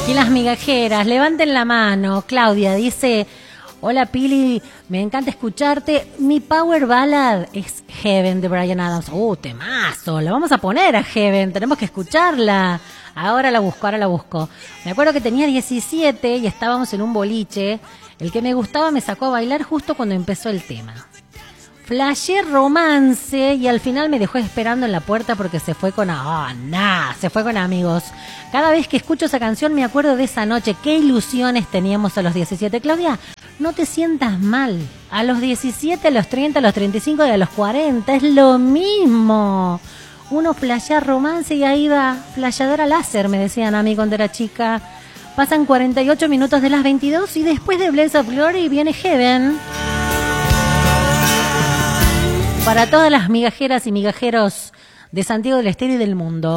Aquí las migajeras, levanten la mano. Claudia dice: hola Pili, me encanta escucharte. Mi power ballad es Heaven de Bryan Adams. Temazo, la vamos a poner a Heaven, tenemos que escucharla. Ahora la busco. Me acuerdo que tenía 17 y estábamos en un boliche. El que me gustaba me sacó a bailar justo cuando empezó el tema. Flashé romance y al final me dejó esperando en la puerta porque se fue con amigos. Cada vez que escucho esa canción me acuerdo de esa noche. Qué ilusiones teníamos a los 17. Claudia, no te sientas mal. A los 17, a los 30, a los 35 y a los 40 es lo mismo. Uno flashea romance y ahí va, flasheadora láser, me decían a mí cuando era chica. Pasan 48 minutos de las 22 y después de Blaze of Glory viene Heaven. Para todas las migajeras y migajeros de Santiago del Estero y del mundo.